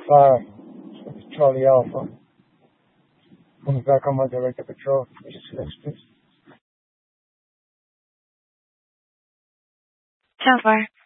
5, Charlie Alpha. Comes back on my director patrol. 6, please. 10-4.